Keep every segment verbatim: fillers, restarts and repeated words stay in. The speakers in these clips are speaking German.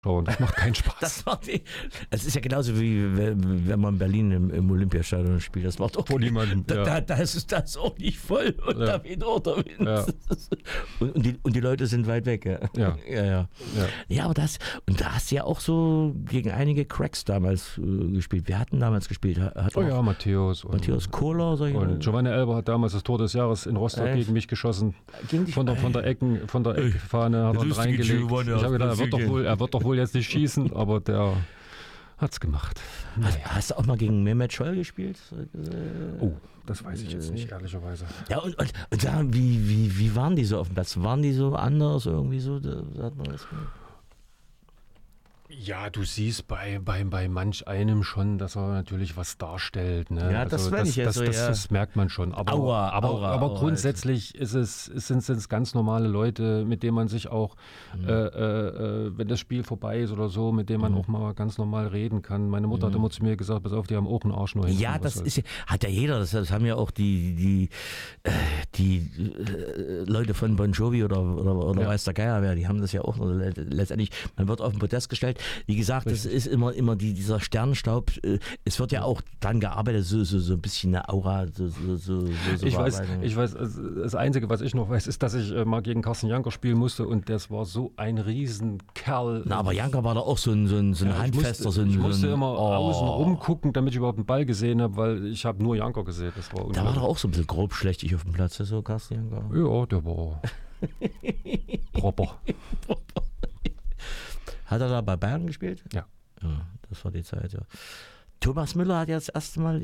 schauen. Das macht keinen Spaß. Das macht die, es ist ja genauso wie wenn man in Berlin im, im Olympiastadion spielt. Das macht auch vor niemanden. Da, ja. da, da ist es das auch nicht voll und ja. da weht auch der Wind. Ja. Und, und, die, und die Leute sind weit weg. Ja, ja. ja, ja. ja. ja aber das, und da hast du ja auch so gegen einige Cracks damals äh, gespielt. Wir hatten damals gespielt. Hat oh ja, Matthäus. Matthäus Kohler. Solche und Giovanni Elber hat damals das Tor des Jahres in Rostock äh, gegen mich geschossen. Gegen dich, von, der, von der Ecken, von der Eckfahne hat er reingelegt. Giovanni, ich habe gedacht, er wird, doch wohl, er wird doch wohl jetzt nicht schießen, aber der hat's gemacht. Naja. Hast, hast du auch mal gegen Mehmet Scholl gespielt? Oh, das weiß ich jetzt nicht, ehrlicherweise. Ja, und, und, und da, wie, wie, wie waren die so auf dem Platz? Waren die so anders irgendwie so? Da hat man das gemacht. Ja, du siehst bei, bei, bei manch einem schon, dass er natürlich was darstellt. Ne? Ja, das, also, das, ich das, so, das, ja. das merkt man schon. Aber, Aua, aber, Aura, aber Aura, grundsätzlich ist es, sind es ganz normale Leute, mit denen man sich auch, mhm. äh, äh, wenn das Spiel vorbei ist oder so, mit denen man mhm. auch mal ganz normal reden kann. Meine Mutter mhm. hat immer zu mir gesagt, pass auf, die haben auch einen Arsch nur hinten. Ja, das ist, hat ja jeder. Das, das haben ja auch die, die, die, die äh, Leute von Bon Jovi oder, oder, oder ja. weiß der Geier wer, die haben das ja auch letztendlich. Man wird auf den Podest gestellt. Wie gesagt, Richtig. das ist immer, immer die, dieser Sternenstaub. Es wird ja auch dran gearbeitet, so, so, so ein bisschen eine Aura. So, so, so, so ich, weiß, ich weiß, das Einzige, was ich noch weiß, ist, dass ich mal gegen Carsten Janker spielen musste und das war so ein Riesenkerl. Na, aber Janker war da auch so ein, so ein, so ein ja, Handfester. Ich musste, so ein, ich musste so ein, immer oh. außen rumgucken, damit ich überhaupt einen Ball gesehen habe, weil ich habe nur Janker gesehen. Das war da war doch auch so ein bisschen grob schlechtig auf dem Platz, so Carsten Janker. Ja, der war proper. Hat er da bei Bayern gespielt? Ja. Ja, das war die Zeit, ja. Thomas Müller hat jetzt erstmal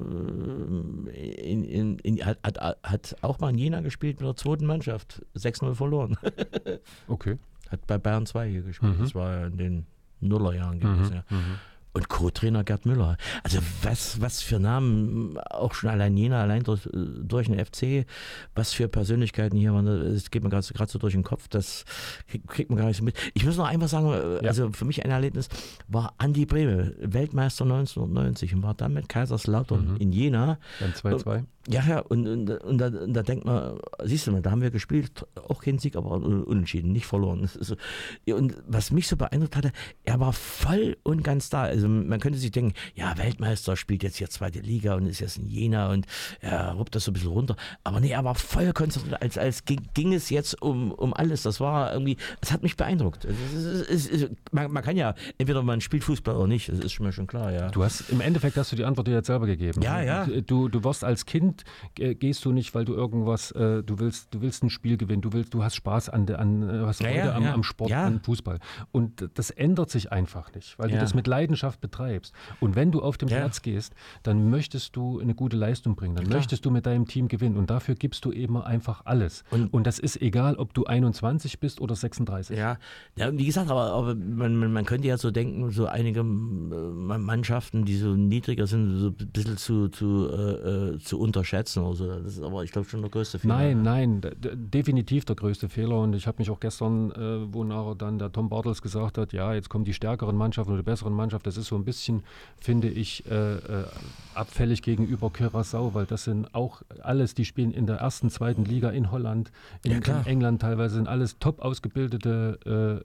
in, in, in, in hat, hat, hat auch mal in Jena gespielt mit der zweiten Mannschaft. sechs null verloren. Okay. Hat bei Bayern zwei hier gespielt. Mhm. Das war in den Nullerjahren gewesen, mhm. ja. Mhm. Und Co-Trainer Gerd Müller. Also was, was für Namen, auch schon allein Jena, allein durch, durch den F C, was für Persönlichkeiten hier waren, das geht mir gerade so durch den Kopf, das kriegt man gar nicht so mit. Ich muss noch einfach sagen, ja. also für mich ein Erlebnis war Andi Brehme, Weltmeister neunzehnhundertneunzig und war dann mit Kaiserslautern mhm. in Jena. Dann zwei zwei. Ja, ja, und, und, und, da, und da denkt man, siehst du mal, da haben wir gespielt, auch kein Sieg, aber unentschieden, nicht verloren. So. Und was mich so beeindruckt hatte, er war voll und ganz da. Also man könnte sich denken, ja, Weltmeister spielt jetzt hier zweite Liga und ist jetzt in Jena und er ruppt das so ein bisschen runter. Aber nee, er war voll konzentriert, als, als ging, ging es jetzt um, um alles. Das war irgendwie, es hat mich beeindruckt. Es ist, es ist, man, man kann ja, entweder man spielt Fußball oder nicht, das ist mir schon klar, ja. Du hast, im Endeffekt hast du die Antwort dir jetzt selber gegeben. Ja, ja. Du, du wirst als Kind gehst du nicht, weil du irgendwas, äh, du willst, du willst ein Spiel gewinnen, du willst, du hast Spaß an, an hast Freude ja, am, ja. am Sport, ja. am Fußball. Und das ändert sich einfach nicht, weil ja. du das mit Leidenschaft betreibst. Und wenn du auf den ja. Platz gehst, dann möchtest du eine gute Leistung bringen, dann Klar. möchtest du mit deinem Team gewinnen und dafür gibst du eben einfach alles. Und, und das ist egal, ob du einundzwanzig bist oder sechsunddreißig. Ja, ja wie gesagt, aber, aber man, man, man könnte ja so denken, so einige Mannschaften, die so niedriger sind, so ein bisschen zu, zu, äh, zu unterschätzen oder so. Das ist aber, ich glaube, schon der größte Fehler. Nein, nein, d- definitiv der größte Fehler. Und ich habe mich auch gestern, äh, wo nachher dann der Tom Bartels gesagt hat, ja, jetzt kommen die stärkeren Mannschaften oder die besseren Mannschaften, das ist so ein bisschen, finde ich, äh, äh, abfällig gegenüber Curaçao, weil das sind auch alles, die spielen in der ersten, zweiten Liga in Holland, in, ja, in England teilweise, sind alles top ausgebildete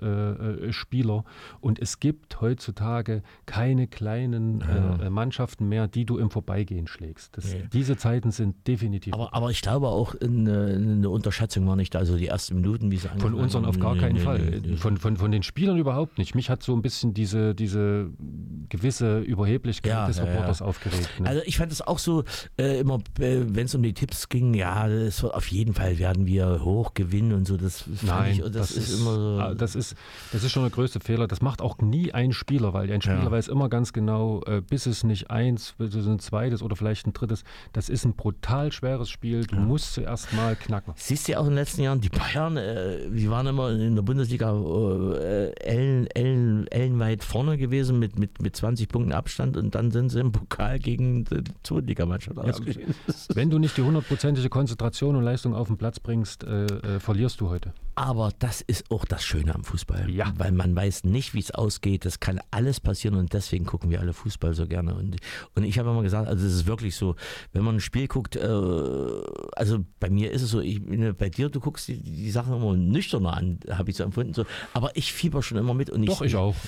äh, äh, Spieler. Und es gibt heutzutage keine kleinen ja. äh, Mannschaften mehr, die du im Vorbeigehen schlägst. Das, nee. Diese Zeiten sind definitiv. Aber, aber ich glaube auch, eine, eine Unterschätzung war nicht da. Also die ersten Minuten, wie sie angefangen Von unseren auf gar nee, keinen nee, Fall. Nee, nee. Von, von, von den Spielern überhaupt nicht. Mich hat so ein bisschen diese, diese gewisse Überheblichkeit ja, des Reporters ja, ja. aufgeregt. Ne? Also ich fand es auch so, äh, immer, äh, wenn es um die Tipps ging, ja, es wird auf jeden Fall werden wir hoch gewinnen und so. Das Nein, ich, das, das ist, ist immer so. Das ist, das ist schon der größte Fehler. Das macht auch nie ein Spieler, weil ein Spieler ja. weiß immer ganz genau, äh, bis es nicht eins, bis es ein zweites oder vielleicht ein drittes. Das ist ein brutal schweres Spiel. Du ja. musst zuerst mal knacken. Siehst du ja auch in den letzten Jahren, die Bayern, äh, die waren immer in der Bundesliga äh, ellen, ellen, ellenweit vorne gewesen mit, mit, mit zwanzig Punkten Abstand und dann sind sie im Pokal gegen die Zweitligamannschaft ausgeschieden. Ja, wenn du nicht die hundertprozentige Konzentration und Leistung auf den Platz bringst, äh, äh, verlierst du heute. Aber das ist auch das Schöne am Fußball, Ja. weil man weiß nicht, wie es ausgeht. Das kann alles passieren und deswegen gucken wir alle Fußball so gerne. Und, und ich habe immer gesagt, also es ist wirklich so, wenn man ein Spiel guckt, äh, also bei mir ist es so, ich, bei dir, du guckst die, die Sachen immer nüchterner an, habe ich so empfunden. So. Aber ich fieber schon immer mit. Und Doch, ich auch.